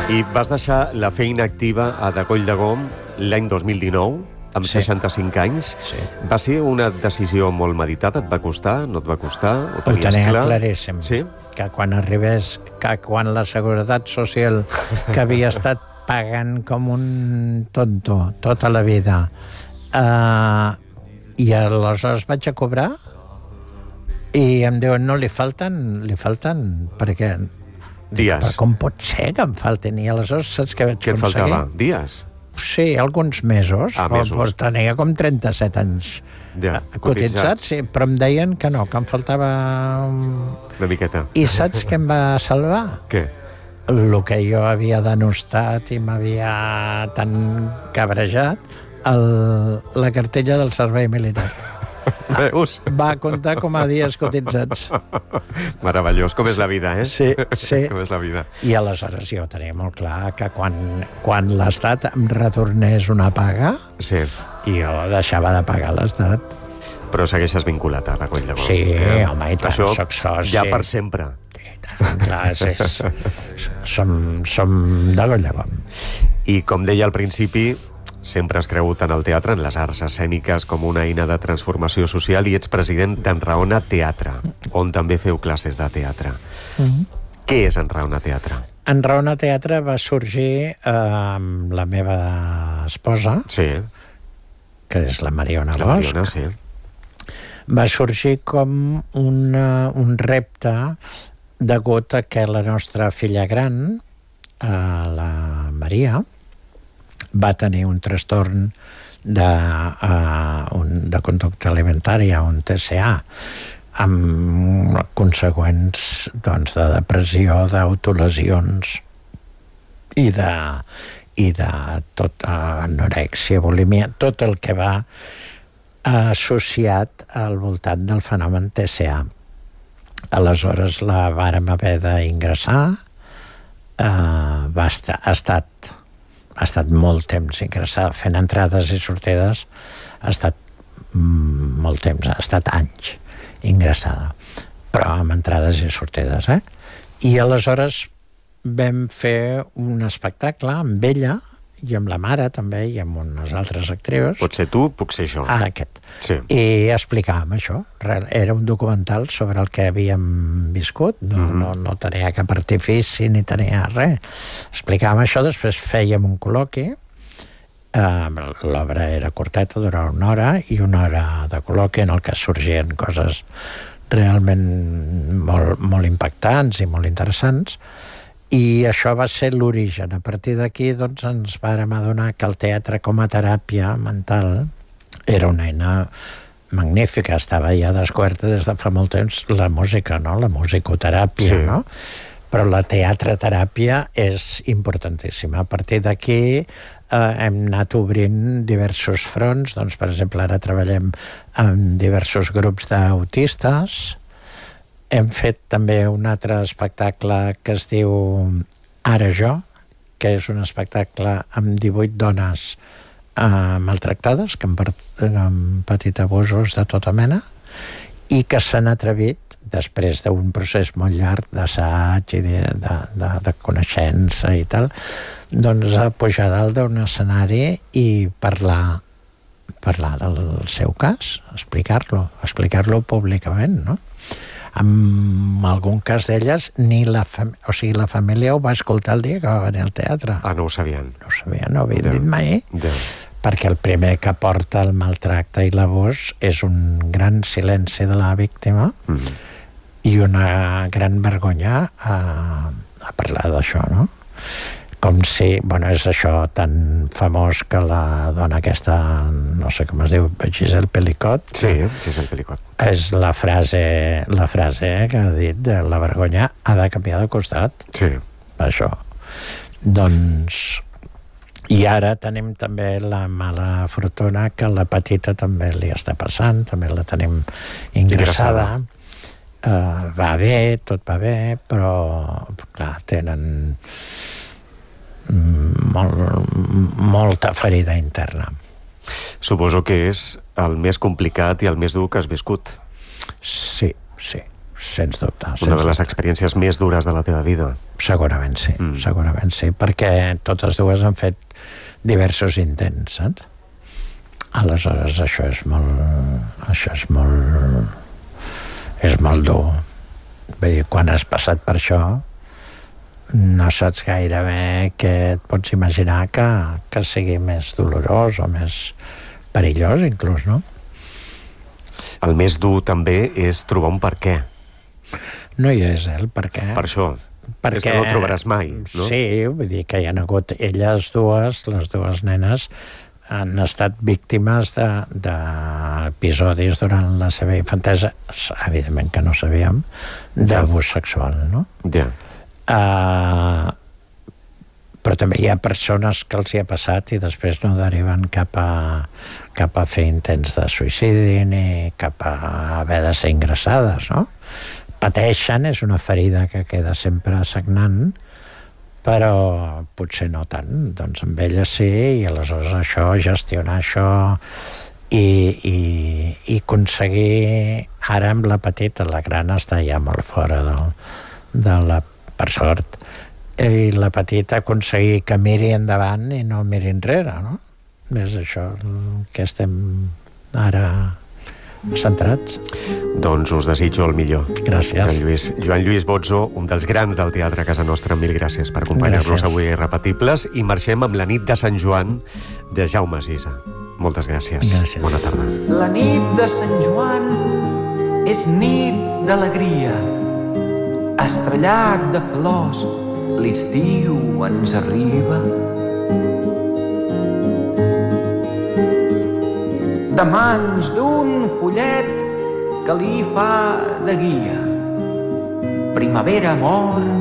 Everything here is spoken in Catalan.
I vas deixar la feina activa a De Coll de Gom l'any 2019, amb 65 anys. Sí. Va ser una decisió molt meditada? Et va costar? No et va costar? Ho tenia claríssim. Sí? Que quan arribés, que quan la Seguretat Social, que havia estat pagant com un tonto tota la vida, i aleshores vaig a cobrar i em diuen, no, li falten, perquè... Dies. Però com pot ser que em falten? I aleshores saps què vaig Què et aconseguir? faltava? Dies? Sí, alguns mesos. Mesos. Però tenia com 37 anys Ja, cotitzats, sí, però em deien que no, que em faltava... Una miqueta. I saps què em va salvar? Què? El que jo havia denostat i m'havia tan cabrejat, la cartella del servei militar. Veus? Va comptar com a dies cotitzats. Meravellós. Com és la vida, eh? Sí, sí. Com és la vida. I aleshores jo tenia molt clar que quan l'Estat em retornés una paga, Sí. jo deixava de pagar l'Estat. Però segueixes vinculat a De Coll de Gom. Sí, home, i tant, Això soc soci. ja per sempre. I tant, clar, som de Coll de Gom. I com deia al principi, sempre has cregut en el teatre, en les arts escèniques, com una eina de transformació social, i ets president d'Enraona Teatre, on també feu classes de teatre. Què és Enraona Teatre? Enraona Teatre va sorgir amb la meva esposa, Sí, que és la Mariona la Bosch. Mariona, sí. Va sorgir com un repte degut a que la nostra filla gran, la Maria, va tenir un trastorn de conducta alimentària, un TCA, amb conseqüents de depressió, d'autolesions i de tot anorèxia, bulímia, tot el que va associat al voltant del fenomen TCA. Aleshores la vàrem haver d'ingressar, ha estat molt temps ingressada, fent entrades i sortides, ha estat molt temps, ha estat anys ingressada, però amb entrades i sortides, I aleshores vam fer un espectacle amb ella i amb la mare també, i amb unes altres actrius. Pot ser tu, puc ser jo. Aquest. Sí. I explicàvem això. Era un documental sobre el que havíem viscut, no tenia cap artifici ni tenia res. Explicàvem això, després fèiem un col·loqui, l'obra era curteta, durava 1 hora, i 1 hora de col·loqui en el que sorgien coses realment molt impactants i molt interessants. I això va ser l'origen. A partir d'aquí, ens vàrem adonar que el teatre com a teràpia mental era una eina magnífica. Estava ja descoberta des de fa molt temps la música, no? La musicoteràpia, sí. No? Però la teatreteràpia és importantíssima. A partir d'aquí hem anat obrint diversos fronts. Per exemple, ara treballem amb diversos grups d'autistes. Hem fet també un altre espectacle que es diu Ara jo, que és un espectacle amb 18 dones maltractades, que han patit abusos de tota mena, i que s'han atrevit, després d'un procés molt llarg d'assaig i de coneixença i tal, a pujar dalt d'un escenari i parlar del seu cas, explicar-lo públicament, no? En algun cas d'elles, la família ho va escoltar el dia que va venir al teatre. No ho sabien. No ho sabien, no ho havien dit mai. Déu. Perquè el primer que porta el maltracte i l'abús és un gran silenci de la víctima i una gran vergonya a parlar d'això, no? Com si, és això tan famós que la dona aquesta, no sé com es diu, Giselle Pelicot. Sí, Giselle Pelicot. És la frase que ha dit de la vergonya ha de canviar de costat. Sí. Això. I ara tenim també la mala fortuna que la petita també li està passant, també la tenim ingressada. Va bé, tot va bé, però clar, tenen molta ferida interna. Suposo que és el més complicat i el més dur que has viscut. Sí. sens dubte. Una de les experiències més dures de la teva vida. Segurament sí, perquè totes dues han fet diversos intents, saps? Aleshores, això és molt dur. Vull dir, quan has passat per això, no saps gaire bé què et pots imaginar que sigui més dolorós o més perillós, inclús, no? El més dur també és trobar un per què. No hi és, el per què. Per això. És que no el trobaràs mai, no? Sí, vull dir que hi ha hagut elles dues, les dues nenes, han estat víctimes d'episodis durant la seva infantesa, evidentment que no sabíem, d'abús sexual, no? Ja. Però també hi ha persones que els hi ha passat i després no deriven cap a fer intents de suïcidi ni cap a haver de ser ingressades, no? Pateixen, és una ferida que queda sempre sagnant, però potser no tant. Doncs amb ella sí, i aleshores això, gestionar això i aconseguir, ara amb la petita, la gran està ja molt fora per sort, i la petita aconseguir que miri endavant i no miri enrere, no? És això que estem ara centrats. Doncs us desitjo el millor. Gràcies. Joan Lluís Bozzo, un dels grans del teatre a casa nostra, mil gràcies per acompanyar-nos avui a Irrepetibles, i marxem amb La nit de Sant Joan de Jaume Sisa. Moltes gràcies. Bona tarda. La nit de Sant Joan és nit d'alegria, estrellat de flors, l'estiu ens arriba. De mans d'un follet que li fa de guia. Primavera, amor,